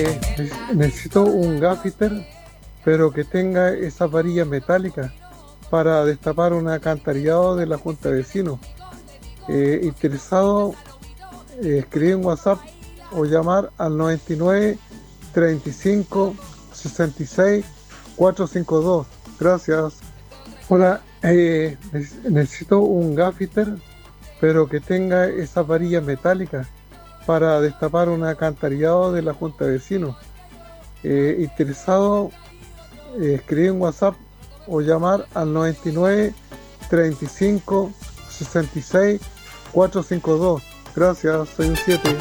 Necesito un gaffiter, pero que tenga esa varilla metálica para destapar un alcantarillado de la Junta de Vecinos. Interesado, escribir en WhatsApp o llamar al 99 35 66 452. Gracias. Hola, necesito un gaffiter, pero que tenga esa varilla metálica para destapar un alcantarillado de la Junta de Vecinos. Interesado, escribir en WhatsApp o llamar al 99 35 66 452. Gracias, soy un 7.